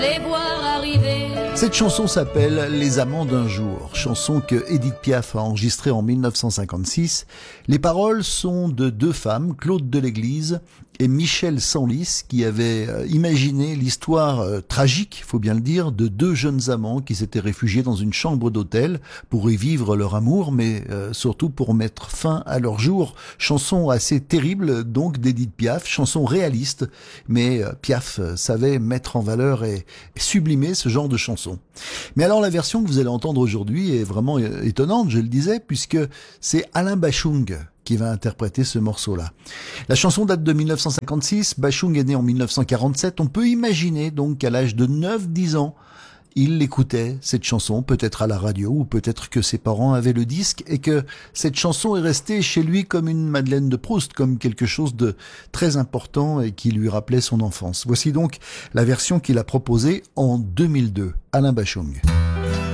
Les voir arriver. Cette chanson s'appelle Les Amants d'un jour, chanson que Édith Piaf a enregistrée en 1956. Les paroles sont de deux femmes, Claude Deléglise et Michel Senlis, qui avaient imaginé l'histoire tragique, faut bien le dire, de deux jeunes amants qui s'étaient réfugiés dans une chambre d'hôtel pour y vivre leur amour, mais surtout pour mettre fin à leur jour. Chanson assez terrible donc d'Édith Piaf, chanson réaliste, mais Piaf savait mettre en valeur et sublimer ce genre de chanson. Mais alors la version que vous allez entendre aujourd'hui est vraiment étonnante, je le disais, puisque c'est Alain Bachung qui va interpréter ce morceau-là. La chanson date de 1956, Bachung est né en 1947, on peut imaginer donc qu'à l'âge de 9-10 ans, il écoutait cette chanson, peut-être à la radio, ou peut-être que ses parents avaient le disque, et que cette chanson est restée chez lui comme une Madeleine de Proust, comme quelque chose de très important et qui lui rappelait son enfance. Voici donc la version qu'il a proposée en 2002, Alain Bachung.